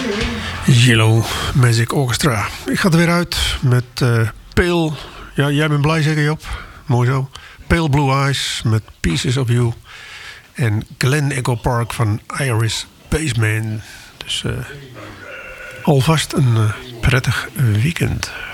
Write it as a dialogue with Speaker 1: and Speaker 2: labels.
Speaker 1: Yellow Magic Orchestra. Ik ga er weer uit met Pale... Ja, jij bent blij, zeg je, Job? Mooi zo. Pale Blue Eyes met Pieces of You. En Glen Echo Park van Iris Baseman. Dus alvast een prettig weekend.